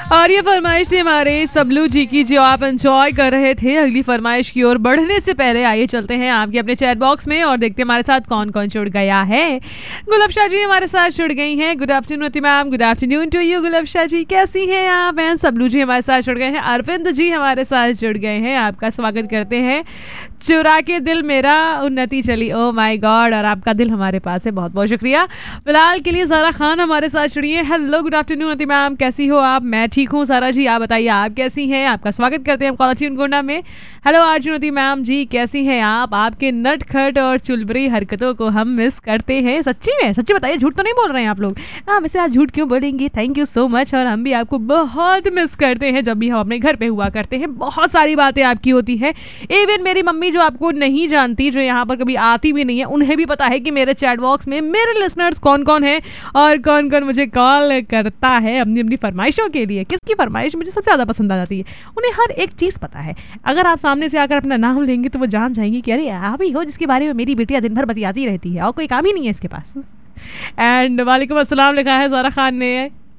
और ये फरमाइश थी हमारे सबलू जी की, जो आप एंजॉय कर रहे थे। अगली फरमाइश की ओर बढ़ने से पहले आइए चलते हैं आपके अपने चैट बॉक्स में और देखते हैं हमारे साथ कौन कौन जुड़ गया है। गुलाबशाह जी हमारे साथ जुड़ गई हैं। Good afternoon ma'am. Good afternoon to you गुलाबशाह जी, कैसी हैं आप? एंड सबलू जी हमारे साथ जुड़ गए हैं। अरविंद जी हमारे साथ जुड़ गए हैं। आपका स्वागत करते हैं। चुरा के दिल मेरा उन्नति चली, ओ माय गॉड, और आपका दिल हमारे पास है, बहुत बहुत शुक्रिया। फिलहाल के लिए ज़ारा खान हमारे साथ जुड़ी है। हेलो गुड आफ्टरनून अति मैम, कैसी हो आप? मैं ठीक हूँ सारा जी, आप बताइए आप कैसी हैं? आपका स्वागत करते हैं कॉलेज गोंडा में। हेलो अर्जुन अति मैम जी, कैसी हैं आप? आपके नटखट और चुलबुरी हरकतों को हम मिस करते हैं। सच्ची में, सच्ची बताइए, झूठ तो नहीं बोल रहे हैं आप लोग? हाँ, वैसे आप झूठ क्यों बोलेंगे? Thank you so much. और हम भी आपको बहुत मिस करते हैं जब भी हम अपने घर पे हुआ करते हैं। बहुत सारी बातें आपकी होती हैं। इवन मेरी मम्मी जो आपको नहीं जानती, जो यहाँ पर कभी आती भी नहीं है, उन्हें भी पता है कि मेरे चैट बॉक्स में मेरे लिसनर्स कौन कौन है और कौन कौन मुझे कॉल करता है अपनी अपनी फरमाइशों के लिए। किसकी फरमाइश मुझे सबसे ज़्यादा पसंद आ जाती है, उन्हें हर एक चीज़ पता है। अगर आप सामने से आकर अपना नाम लेंगे तो वो जान जाएंगे कि अरे आप ही हो जिसके बारे में मेरी बेटियाँ दिन भर बतियाती रहती है और कोई काम ही नहीं है इसके पास। एंड वालेकुम अस्सलाम लिखा है ज़ारा खान ने।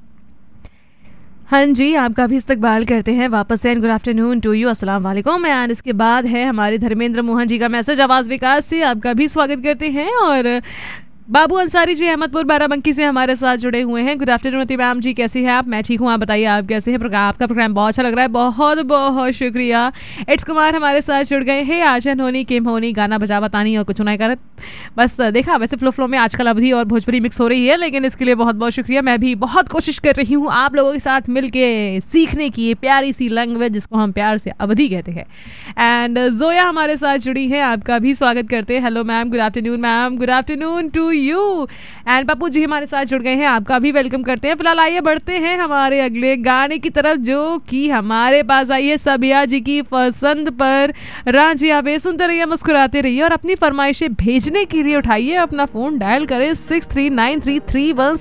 हाँ जी, आपका भी इस्तकबाल करते हैं वापस से। गुड आफ्टरनून टू यू, अस्सलाम वालेकुम। एंड इसके बाद है हमारे धर्मेंद्र मोहन जी का मैसेज आवाज़ विकास से, आपका भी स्वागत करते हैं। और बाबू अंसारी जी अहमदपुर बाराबंकी से हमारे साथ जुड़े हुए हैं। गुड आफ्टरनून मैम जी, कैसी हैं आप? मैं ठीक हूँ, आप बताइए आप कैसे हैं? आपका प्रोग्राम बहुत अच्छा लग रहा है, बहुत बहुत शुक्रिया। इट्स कुमार हमारे साथ जुड़ गए हैं। आजन होनी केम होनी, गाना बजा बतानी और कुछ नहीं करत। बस देखा, वैसे फ्लो में आजकल अवधी और भोजपुरी मिक्स हो रही है, लेकिन इसके लिए बहुत बहुत शुक्रिया। मैं भी बहुत कोशिश कर रही हूँ आप लोगों के साथ मिल के सीखने की ये प्यारी सी लैंग्वेज जिसको हम प्यार से अवधी कहते हैं। एंड जोया हमारे साथ जुड़ी है, आपका भी स्वागत करते हैं। Hello ma'am, good afternoon ma'am. Good afternoon to you. And Pappu ji हमारे साथ जुड़ गए हैं, आपका भी वेलकम करते हैं। फिलहाल आइए बढ़ते हैं हमारे अगले गाने की तरफ, जो कि हमारे पास आई है सबिया जी की पसंद पर। राजी आवे सुनते रहिए, मुस्कुराते रहिए और अपनी फरमाइशें भेजने के लिए उठाइए अपना फोन, डायल करें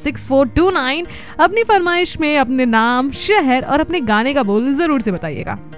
6393316429। अपनी फरमाइश में अपने नाम, शहर और अपने गाने का बोल जरूर से बताइएगा।